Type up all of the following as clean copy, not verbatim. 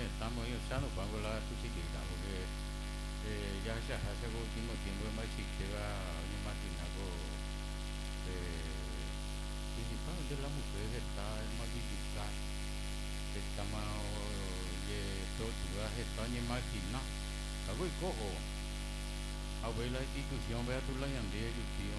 estamos ahí, o sea, nos pongo la chiquita, porque ya se hace el último tiempo más chiquita, una máquina, principalmente la mujer está más difícil, está más, todo, está en máquina, algo y cojo, a ver la institución, vea tú la yandía, yo tío,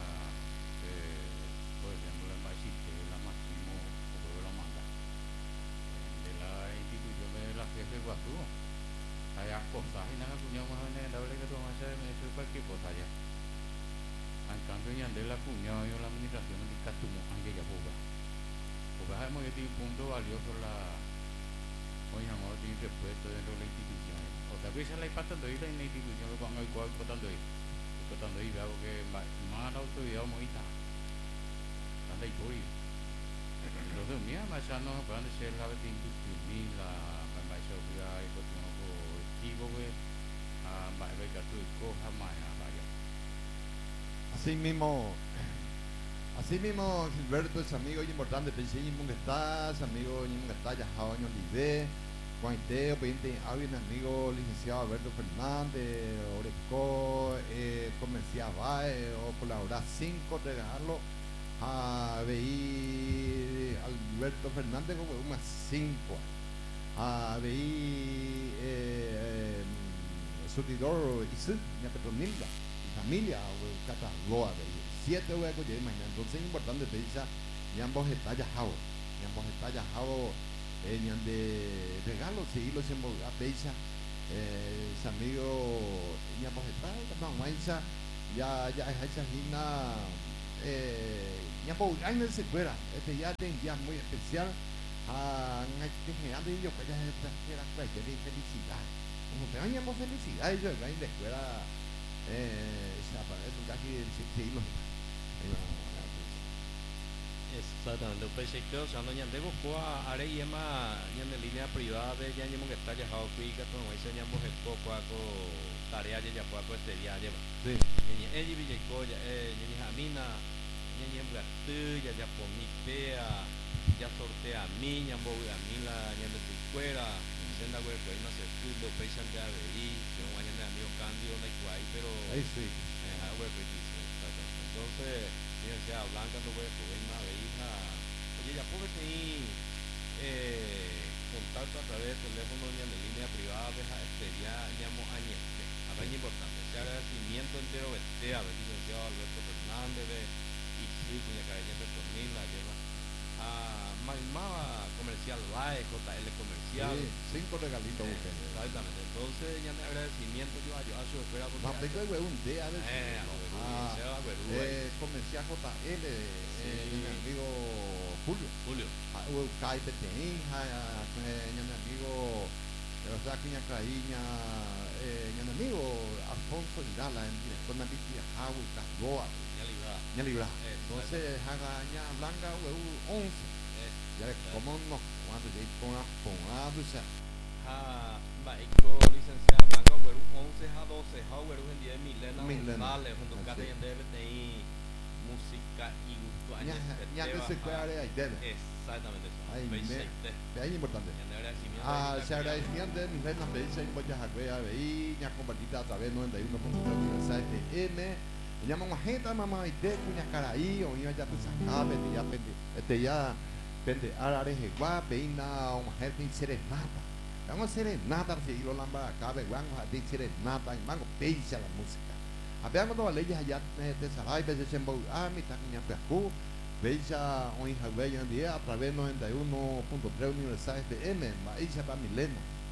por ejemplo, la más chiquita, la máximo, o la manda, de la institución de la jefe Guatú. Hay cosas y nada cuñado más generable que tomar ese eso es cualquier cosa ya. En cambio ya de la cuñado y la administración de Catumo aunque ya juega. Porque sabemos que tiene un punto valioso la hoy llamado tiene respuesta dentro de la institución. O sea, que se la impactando ahí la institución que van a ir votando ahí. Votando ahí veo que más la autoridad muy está. Anda y por ahí. Entonces, mira, más ya no van a ser la institución ni la más seguridad y cuestión que así mismo Gilberto es amigo y importante, pensé en que estás, amigo en que está ya años libre, Juan Teo, pendiente, había un amigo licenciado Alberto Fernández, Oreco, comercial o colaborar 5 regalarlo a BI Alberto Fernández como unas 5 a BI surtidor y su Petronilda familia o cataloga de 7 huecos ya imagina entonces es importante te dice ya ambos está ya de regalo seguirlo siempre a pecha es amigo ya ambos está ya es esa gina ya por años se fuera ya tiene un día muy especial en general yo que ya era cualquier felicidad como te bañamos felicidad y yo en la escuela se aparece casi el siglo exactamente pues sí que o sea no ñandego coa are yema ñande línea privada de ya ñemo que está ya jao pica todo ahí se ñamo el coco aco tarea ya poco este día lleva sí ñe elli villa coya ñe jamina ñe ñembu ya por mi pea ya sortea a mí ñambo a mí la ñande escuela senda web pues no se estudio pesan de ahí yo mañana amigo cambio no hay pero ahí sí web entonces sea blanca no voy a poder más de hija oye ya puedo tener contacto a través del teléfono de mi línea privada de ya llamo añete a ver importante ese agradecimiento entero a ver licenciado Alberto Fernández de y sí puña caña de Tornil la lleva a Magma comercial LAE JL comercial sí, 5 regalitos exactamente entonces ya me agradecimiento yo a su espera porque más peco de un día comercial JL mi amigo Julio Kai Betein mi amigo o sea que mi amigo Alfonso Hidala en director de Viajao y Casboa ya libra entonces haga ya blanca 11 ya como no cuando ya con licenciada blanca 11 a 12 Howard en día de Milena junto con Cate debe tener música y gusto ya que se puede ahí debe exactamente ahí es importante se agradecimiento de mis venas me dicen voy a ahí ya compartida a través de 91.3 Universal FM llamamos a gente mamá y te cuña cara ahí o ya pues acá ya pende arares igual peina una gente serenata vamos a serenata si lo lamba acá vamos a decir serenata y vamos pecha la música habíamos todas leyes allá de Saray veces en mi tacuña pecu veja hoy en día a través de 91.3 Universal FM, Maísa para Milena.